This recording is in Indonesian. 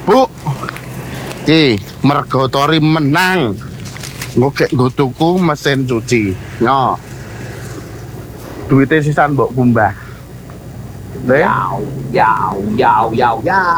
Bu, mergo Tori menang. Nggo tuku mesin cuci. Yo. Duitnya sisan mbok kumbah. Yau, yau, yau, yau, yau.